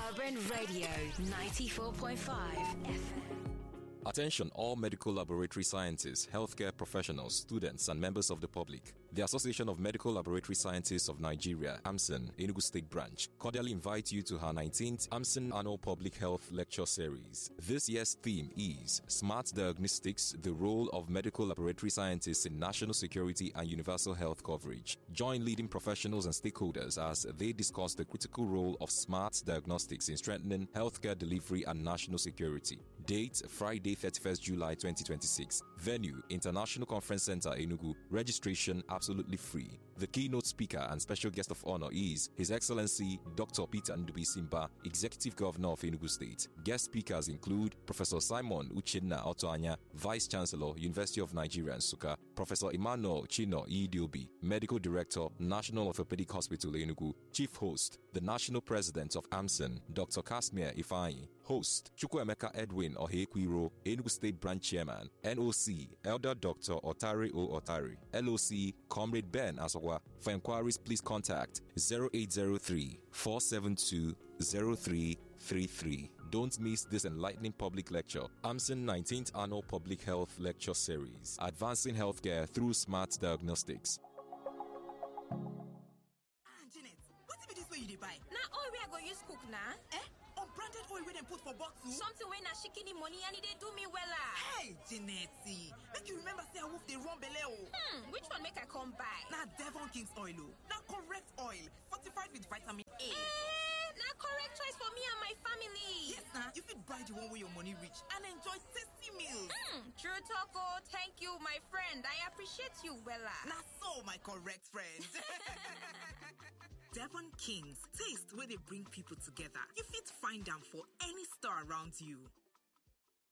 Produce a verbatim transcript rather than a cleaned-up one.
Urban Radio ninety-four point five F M. Attention all medical laboratory scientists, healthcare professionals, students and members of the public. The Association of Medical Laboratory Scientists of Nigeria, AMSEN, Enugu State Branch, cordially invite you to her nineteenth AMSEN Annual Public Health Lecture Series. This year's theme is Smart Diagnostics, the Role of Medical Laboratory Scientists in National Security and Universal Health Coverage. Join leading professionals and stakeholders as they discuss the critical role of smart diagnostics in strengthening healthcare delivery and national security. Date, Friday, thirty-first July twenty twenty-six. Venue, International Conference Center, Enugu. Registration absolutely free. The keynote speaker and special guest of honor is His Excellency Doctor Peter Ndubi Simba, Executive Governor of Enugu State. Guest speakers include Professor Simon Uchenna Otoanya, Vice Chancellor, University of Nigeria, Nsukka, Professor Emmanuel Chino Idiobi, Medical Director, National Orthopedic Hospital, Enugu. Chief Host, the National President of AMSEN, Doctor Kasmir Ifeanyi. Host, Chukwuemeka Edwin Ohekwiro, Enugu State Branch Chairman. N O C, Elder Doctor Otari O. Otari. L O C, Comrade Ben Asawa. For inquiries, please contact zero eight zero three, four seven two, zero three three three. Don't miss this enlightening public lecture. AMSEN nineteenth Annual Public Health Lecture Series. Advancing Healthcare Through Smart Diagnostics. Ah, Janet, what be this way you dey buy? Now all we are going to use cook now. Eh? Unbranded oil wey dem put for bottle? Something wey na shikini money and it dey do me wella. Hey, Janet, make you remember say I wolf dey run belle o. Hmm, which one make I come buy? Na Devon King's oil o. Na correct oil, fortified with vitamin A. Eh, na correct choice for me and my family. Yes, na. You fit buy the one wey your money reach and enjoy tasty meals. Hmm, true talk o. Thank you, my friend. I appreciate you wella. Na so, my correct friend. Devon King's, taste where they bring people together. You fit find them for any store around you.